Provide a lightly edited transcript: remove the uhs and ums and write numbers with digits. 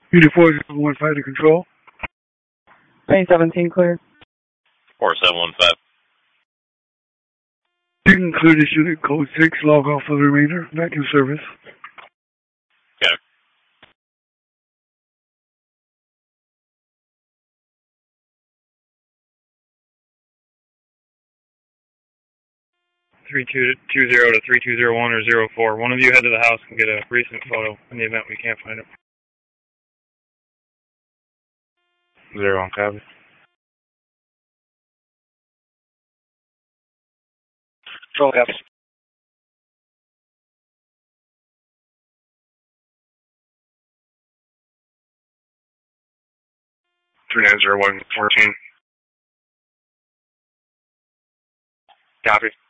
Unit 4715 to control. 2017 clear. 4715. You can clear this unit code 6, log off for the remainder. Vacuum service. Okay. (3220) to 3201 or 04. One of you head to the house and get a recent photo in the event we can't find it. 01 copy. Control copy. 390114. Copy.